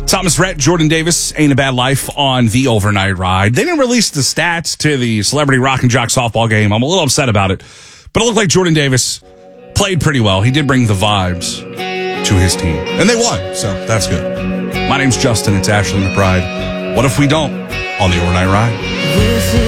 Thomas Rhett, Jordan Davis, Ain't a Bad Life on the overnight ride. They didn't release the stats to the Celebrity Rock and Jock softball game. I'm a little upset about it, but it looked like Jordan Davis played pretty well. He did bring the vibes to his team, and they won, so that's good. My name's Justin. It's Ashley McBride. What if we don't on the overnight ride?